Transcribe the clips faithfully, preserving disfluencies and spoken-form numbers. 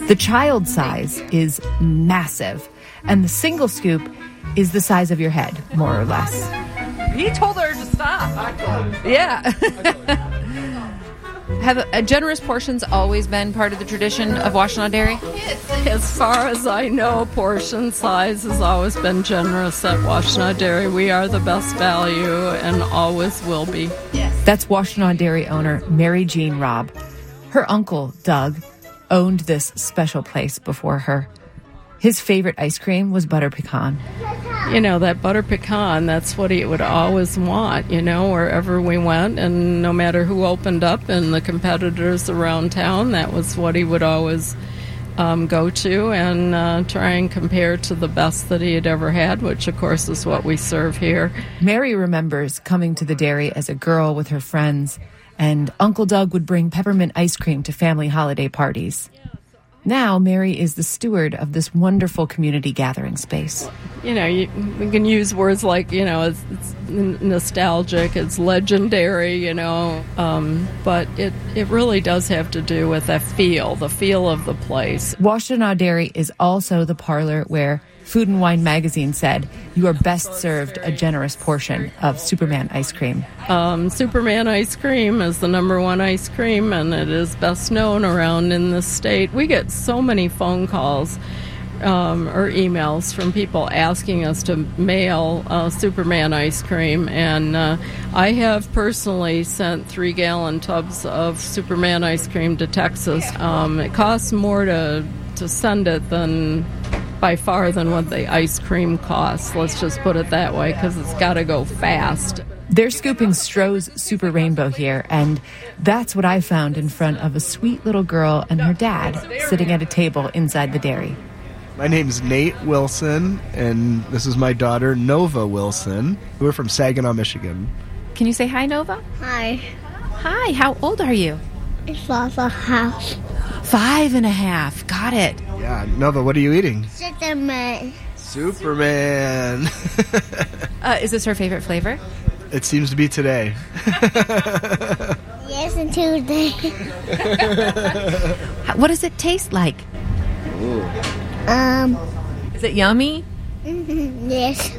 The child size is massive, and the single scoop is the size of your head, more or less. He told her to stop. Yeah. Have uh, generous portions always been part of the tradition of Washtenaw Dairy? As far as I know, portion size has always been generous at Washtenaw Dairy. We are the best value and always will be. Yes. That's Washtenaw Dairy owner Mary Jean Robb. Her uncle, Doug, owned this special place before her. His favorite ice cream was butter pecan. You know, that butter pecan, that's what he would always want, you know, wherever we went. And no matter who opened up and the competitors around town, that was what he would always um, go to and uh, try and compare to the best that he had ever had, which, of course, is what we serve here. Mary remembers coming to the dairy as a girl with her friends, and Uncle Doug would bring peppermint ice cream to family holiday parties. Now, Mary is the steward of this wonderful community gathering space. You know, you, we can use words like, you know, it's, it's nostalgic, it's legendary, you know, um, but it, it really does have to do with that feel, the feel of the place. Washtenaw Dairy is also the parlor where Food and Wine magazine said you are best served a generous portion of Superman ice cream. Um, Superman ice cream is the number one ice cream, and it is best known around in the state. We get so many phone calls um, or emails from people asking us to mail uh, Superman ice cream, and uh, I have personally sent three-gallon tubs of Superman ice cream to Texas. Um, it costs more to, to send it than... by far than what the ice cream costs. Let's just put it that way, because it's got to go fast. They're scooping Stroh's Super Rainbow here, and that's what I found in front of a sweet little girl and her dad sitting at a table inside the dairy. My name's Nate Wilson, and this is my daughter, Nova Wilson. We're from Saginaw, Michigan. Can you say hi, Nova? Hi. Hi, how old are you? Five and a half. Five and a half. Got it. Yeah, Nova, what are you eating? Superman. Superman. uh, is this her favorite flavor? It seems to be today. Yes, and Tuesday. What does it taste like? Ooh. Um. Is it yummy? Mm-hmm, yes.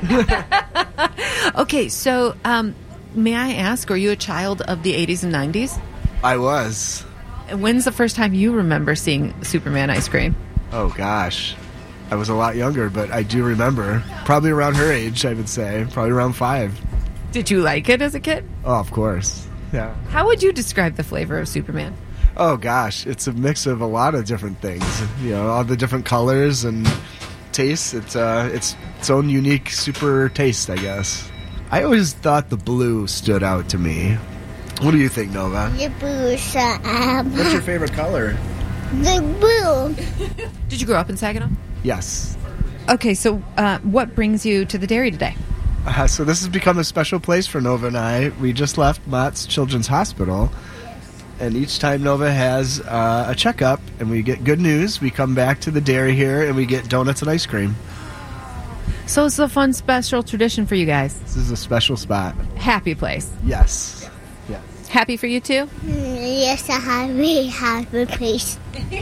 Okay, so um, may I ask, are you a child of the eighties and nineties? I was. When's the first time you remember seeing Superman ice cream? Oh, gosh. I was a lot younger, but I do remember. Probably around her age, I would say. Probably around five. Did you like it as a kid? Oh, of course. Yeah. How would you describe the flavor of Superman? Oh, gosh. It's a mix of a lot of different things. You know, all the different colors and tastes. It's, uh, it's its own unique super taste, I guess. I always thought the blue stood out to me. What do you think, Nova? The blue. Um, What's your favorite color? The blue. Did you grow up in Saginaw? Yes. Okay, so uh, what brings you to the dairy today? Uh, so this has become a special place for Nova and I. We just left Mott's Children's Hospital, and each time Nova has uh, a checkup and we get good news, we come back to the dairy here and we get donuts and ice cream. So it's a fun, special tradition for you guys. This is a special spot. Happy place. Yes. Yes. Happy for you too? Mm, yes, I have really happy place.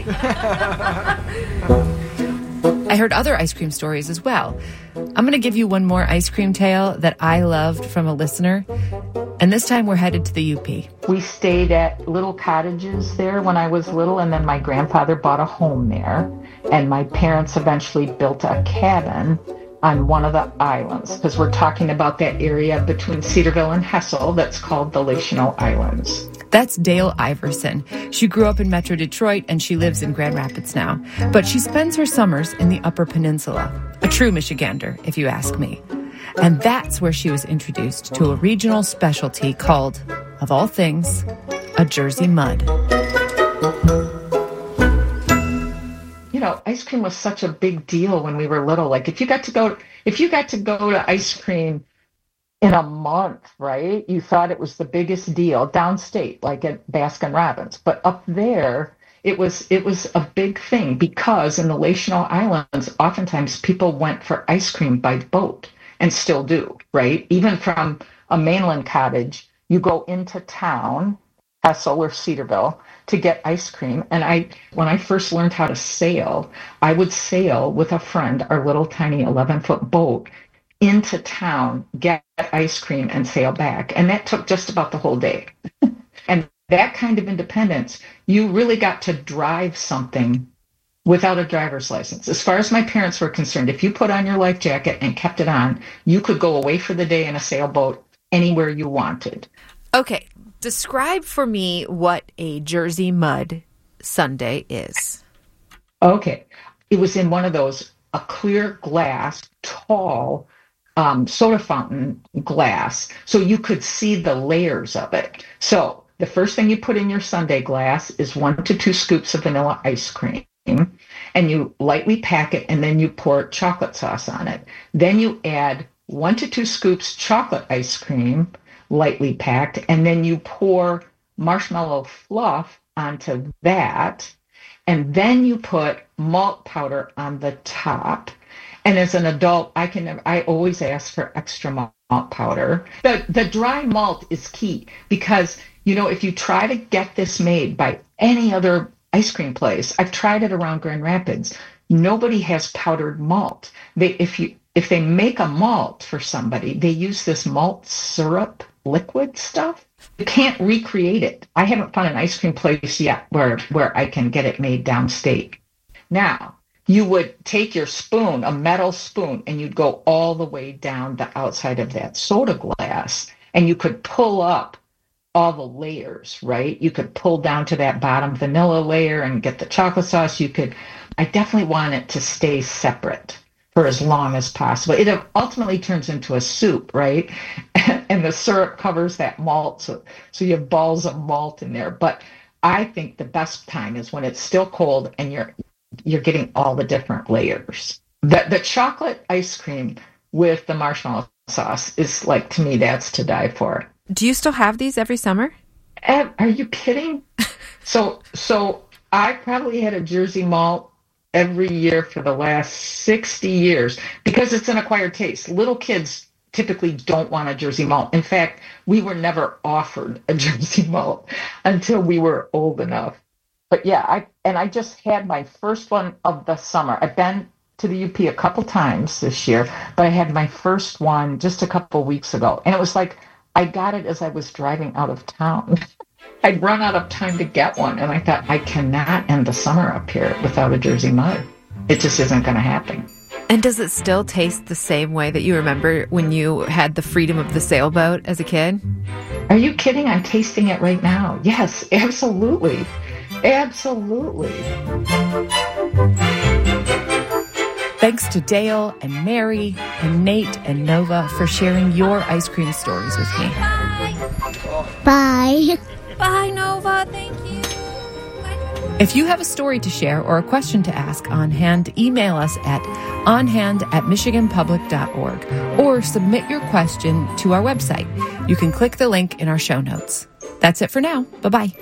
I heard other ice cream stories as well. I'm going to give you one more ice cream tale that I loved from a listener. And this time we're headed to the U P. We stayed at little cottages there when I was little, and then my grandfather bought a home there. And my parents eventually built a cabin on one of the islands, because we're talking about that area between Cedarville and Hessel that's called the Lachino Islands. That's Dale Iverson. She grew up in Metro Detroit and she lives in Grand Rapids now. But she spends her summers in the Upper Peninsula. A true Michigander, if you ask me. And that's where she was introduced to a regional specialty called, of all things, a Jersey Mud. You know, ice cream was such a big deal when we were little. Like if you got to go, if you got to go to ice cream in a month, right? You thought it was the biggest deal downstate, like at Baskin Robbins. But up there, it was it was a big thing because in the Lachino Islands, oftentimes people went for ice cream by boat and still do, right? Even from a mainland cottage, you go into town Hessel or Cedarville to get ice cream. And I, when I first learned how to sail, I would sail with a friend, our little tiny eleven foot boat, into town, get ice cream, and sail back. And that took just about the whole day. And that kind of independence, you really got to drive something without a driver's license. As far as my parents were concerned, if you put on your life jacket and kept it on, you could go away for the day in a sailboat anywhere you wanted. Okay, describe for me what a Jersey mud sundae is. Okay, it was in one of those, a clear glass, tall um, soda fountain glass, so you could see the layers of it. So the first thing you put in your sundae glass is one to two scoops of vanilla ice cream, and you lightly pack it, and then you pour chocolate sauce on it. Then you add one to two scoops chocolate ice cream, lightly packed, and then you pour marshmallow fluff onto that, and then you put malt powder on the top. And as an adult, I can never, I always ask for extra malt powder. The the dry malt is key because, you know, if you try to get this made by any other ice cream place, I've tried it around Grand Rapids, nobody has powdered malt. They if you if they make a malt for somebody, they use this malt syrup liquid stuff. You can't recreate it. I haven't found an ice cream place yet where, where I can get it made downstate. Now, you would take your spoon, a metal spoon, and you'd go all the way down the outside of that soda glass, and you could pull up all the layers, right? You could pull down to that bottom vanilla layer and get the chocolate sauce. You could, I definitely want it to stay separate for as long as possible. It ultimately turns into a soup, right? And the syrup covers that malt, so, so you have balls of malt in there. But I think the best time is when it's still cold and you're you're getting all the different layers. The, the chocolate ice cream with the marshmallow sauce is, like, to me, that's to die for. Do you still have these every summer? Ed, are you kidding? so so I probably had a Jersey malt every year for the last sixty years because it's an acquired taste. Little kids typically don't want a Jersey malt. In fact, we were never offered a Jersey malt until we were old enough. But yeah, I and I just had my first one of the summer. I've been to the U P a couple times this year, but I had my first one just a couple weeks ago. And it was like I got it as I was driving out of town. I'd run out of time to get one, and I thought, I cannot end the summer up here without a Jersey mud. It just isn't going to happen. And does it still taste the same way that you remember when you had the freedom of the sailboat as a kid? Are you kidding? I'm tasting it right now. Yes, absolutely. Absolutely. Thanks to Dale and Mary and Nate and Nova for sharing your ice cream stories with me. Bye. Bye, Nova. Thank you. If you have a story to share or a question to ask On Hand, email us at onhand at michigan public dot org or submit your question to our website. You can click the link in our show notes. That's it for now. Bye-bye.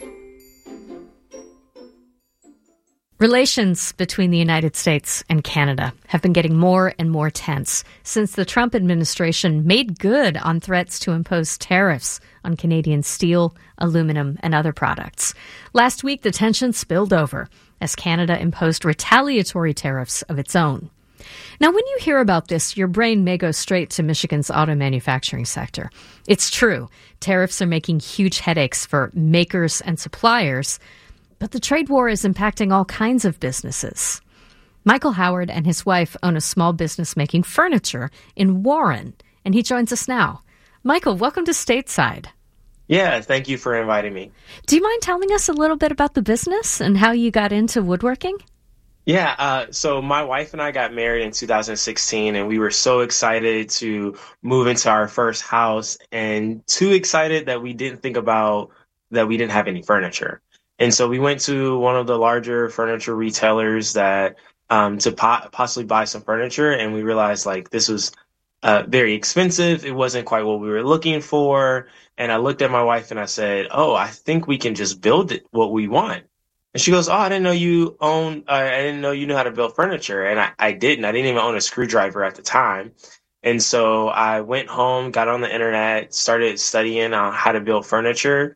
Relations between the United States and Canada have been getting more and more tense since the Trump administration made good on threats to impose tariffs on Canadian steel, aluminum, and other products. Last week, the tension spilled over as Canada imposed retaliatory tariffs of its own. Now, when you hear about this, your brain may go straight to Michigan's auto manufacturing sector. It's true. Tariffs are making huge headaches for makers and suppliers, but the trade war is impacting all kinds of businesses. Michael Howard and his wife own a small business making furniture in Warren, and he joins us now. Michael, welcome to Stateside. Yeah, thank you for inviting me. Do you mind telling us a little bit about the business and how you got into woodworking? Yeah, uh, so my wife and I got married in two thousand sixteen, and we were so excited to move into our first house, and too excited that we didn't think about that we didn't have any furniture. And so we went to one of the larger furniture retailers that um, to po- possibly buy some furniture, and we realized like this was uh, very expensive. It wasn't quite what we were looking for. And I looked at my wife and I said, "Oh, I think we can just build it what we want." And she goes, "Oh, I didn't know you own. Uh, I didn't know you knew how to build furniture." And I, I didn't. I didn't even own a screwdriver at the time. And so I went home, got on the internet, started studying on how to build furniture.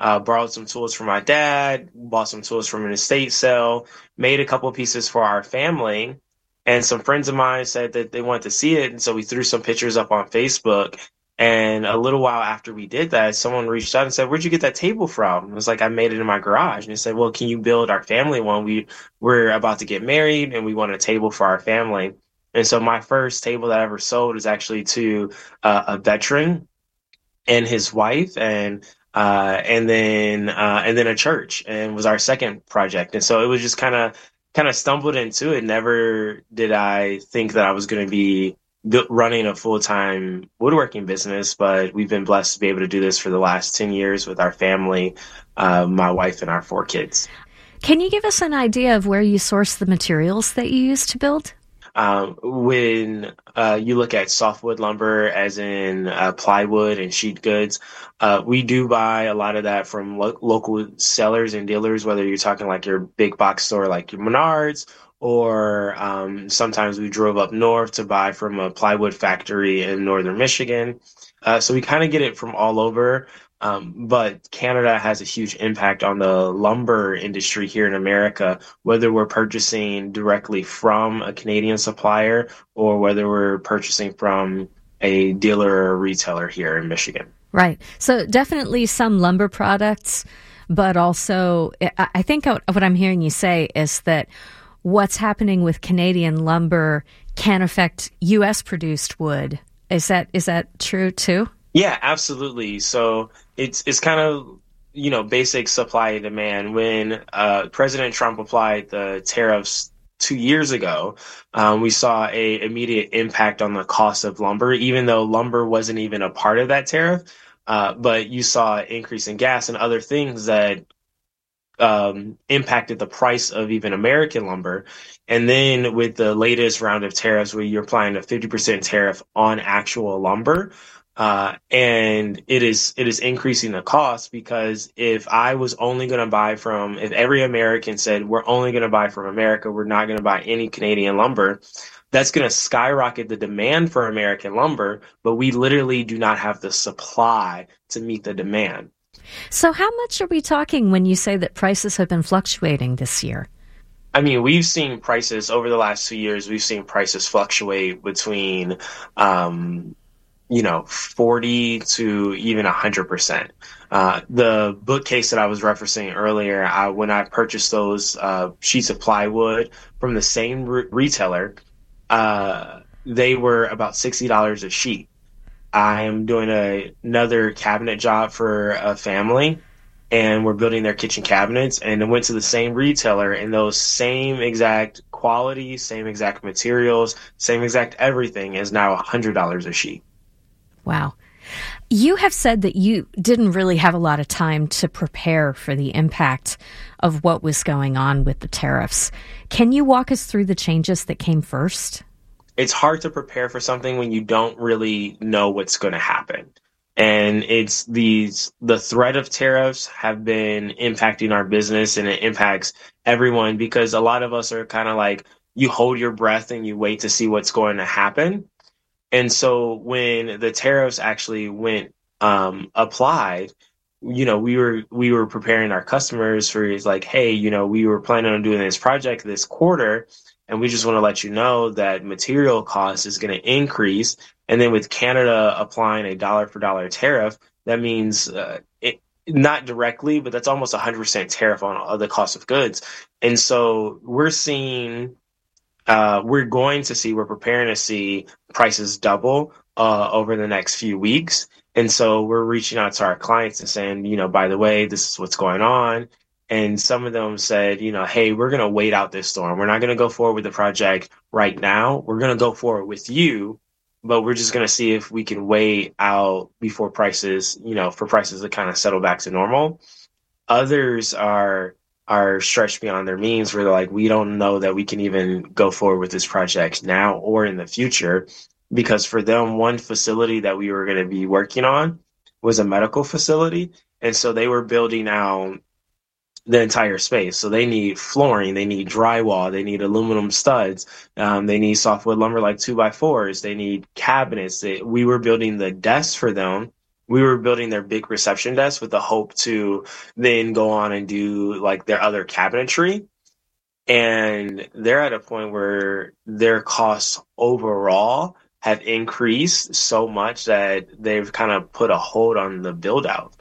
uh, borrowed some tools from my dad, bought some tools from an estate sale, made a couple pieces for our family. And some friends of mine said that they wanted to see it. And so we threw some pictures up on Facebook. And a little while after we did that, someone reached out and said, "Where'd you get that table from?" I was like, "I made it in my garage." And he said, "Well, can you build our family one? We, we're about to get married and we want a table for our family." And so my first table that I ever sold is actually to uh, a veteran and his wife, and uh, and then uh, and then a church, and was our second project. And so it was just kind of kind of stumbled into it. Never did I think that I was going to be running a full-time woodworking business, but we've been blessed to be able to do this for the last ten years with our family, uh, my wife and our four kids. Can you give us an idea of where you source the materials that you use to build? Um, when uh, you look at softwood lumber, as in uh, plywood and sheet goods, uh, we do buy a lot of that from lo- local sellers and dealers, whether you're talking like your big box store like your Menards, or um, sometimes we drove up north to buy from a plywood factory in northern Michigan. Uh, so we kind of get it from all over. Um, but Canada has a huge impact on the lumber industry here in America, whether we're purchasing directly from a Canadian supplier or whether we're purchasing from a dealer or a retailer here in Michigan. Right. So definitely some lumber products, but also I think what I'm hearing you say is that what's happening with Canadian lumber can affect U S produced wood. Is that is that true too? Yeah, absolutely. So it's it's kind of, you know, basic supply and demand. When uh, President Trump applied the tariffs two years ago, um, we saw a immediate impact on the cost of lumber, even though lumber wasn't even a part of that tariff. Uh, but you saw an increase in gas and other things that um, impacted the price of even American lumber. And then with the latest round of tariffs, where you're applying a fifty percent tariff on actual lumber, uh, and it is it is increasing the cost, because if I was only going to buy from, if every American said we're only going to buy from America, we're not going to buy any Canadian lumber, that's going to skyrocket the demand for American lumber, but we literally do not have the supply to meet the demand. So how much are we talking when you say that prices have been fluctuating this year? I mean, we've seen prices over the last two years, we've seen prices fluctuate between, um, you know, forty to even one hundred percent. Uh, the bookcase that I was referencing earlier, I, when I purchased those uh, sheets of plywood from the same re- retailer, uh, they were about sixty dollars a sheet. I am doing a, another cabinet job for a family, and we're building their kitchen cabinets, and I went to the same retailer, and those same exact quality, same exact materials, same exact everything is now one hundred dollars a sheet. Wow. You have said that you didn't really have a lot of time to prepare for the impact of what was going on with the tariffs. Can you walk us through the changes that came first? It's hard to prepare for something when you don't really know what's going to happen. And it's these, the threat of tariffs have been impacting our business, and it impacts everyone, because a lot of us are kind of like, you hold your breath and you wait to see what's going to happen. And so when the tariffs actually went um, applied, you know, we were we were preparing our customers for, it's like, hey, you know, we were planning on doing this project this quarter, and we just want to let you know that material cost is going to increase. And then with Canada applying a dollar for dollar tariff, that means uh, it, not directly, but that's almost one hundred percent tariff on all the cost of goods. And so we're seeing, uh, we're going to see, we're preparing to see prices double uh, over the next few weeks. And so we're reaching out to our clients and saying, you know, by the way, this is what's going on. And some of them said, you know, hey, we're going to wait out this storm. We're not going to go forward with the project right now. We're going to go forward with you, but we're just going to see if we can wait out before prices, you know, for prices to kind of settle back to normal. Others are are stretched beyond their means, where they're like, we don't know that we can even go forward with this project now or in the future, because for them, one facility that we were going to be working on was a medical facility. And so they were building out the entire space. So they need flooring, they need drywall, they need aluminum studs, um, they need softwood lumber like two by fours, they need cabinets. They, we were building the desks for them, we were building their big reception desk with the hope to then go on and do like their other cabinetry. And they're at a point where their costs overall have increased so much that they've kind of put a hold on the build out.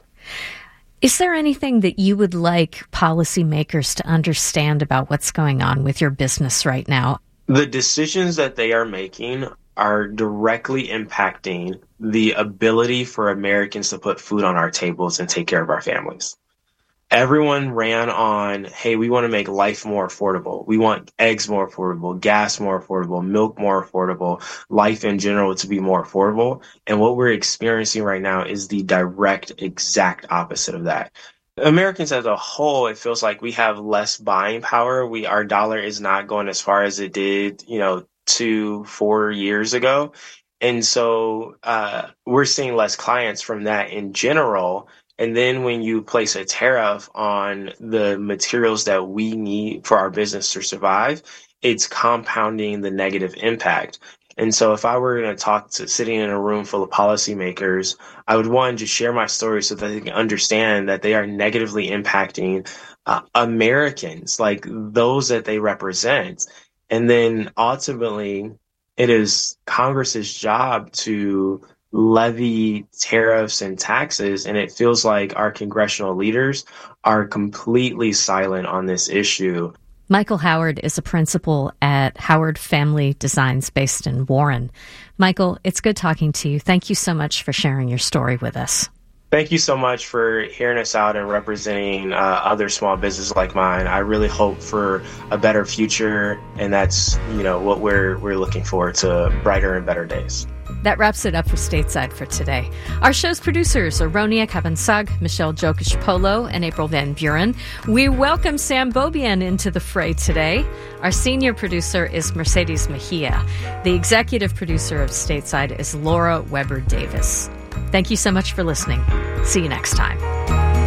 Is there anything that you would like policymakers to understand about what's going on with your business right now? The decisions that they are making are directly impacting the ability for Americans to put food on our tables and take care of our families. Everyone ran on, hey, we want to make life more affordable. We want eggs more affordable, gas more affordable, milk more affordable, life in general to be more affordable. And what we're experiencing right now is the direct, exact opposite of that. Americans as a whole, it feels like we have less buying power. We, our dollar is not going as far as it did, you know, two, four years ago. And so uh, we're seeing less clients from that in general. And then when you place a tariff on the materials that we need for our business to survive, it's compounding the negative impact. And so if I were going to talk to sitting in a room full of policymakers, I would, one, just share my story so that they can understand that they are negatively impacting uh, Americans, like those that they represent. And then ultimately, it is Congress's job to levy tariffs and taxes, and it feels like our congressional leaders are completely silent on this issue. Michael Howard is a principal at Howard Family Designs based in Warren. Michael, it's good talking to you. Thank you so much for sharing your story with us. Thank you so much for hearing us out and representing uh, other small businesses like mine. I really hope for a better future, and that's, you know, what we're we're looking forward to, brighter and better days. That wraps it up for Stateside for today. Our show's producers are Ronia Kabansag, Michelle Jokic-Polo, and April Van Buren. We welcome Sam Bobian into the fray today. Our senior producer is Mercedes Mejia. The executive producer of Stateside is Laura Weber Davis. Thank you so much for listening. See you next time.